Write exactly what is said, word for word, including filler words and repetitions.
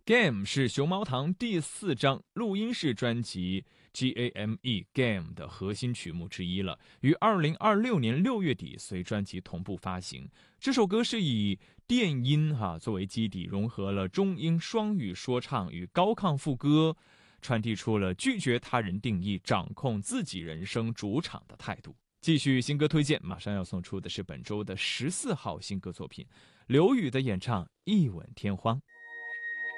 Game 是熊猫堂第四张录音室专辑 G A M E Game 的核心曲目之一了，于二零二六年六月底随专辑同步发行。这首歌是以电音哈、啊、作为基底，融合了中英双语说唱与高亢副歌，传递出了拒绝他人定义、掌控自己人生主场的态度。继续新歌推荐，马上要送出的是本周的十四号新歌作品，刘宇的演唱《一吻天荒》。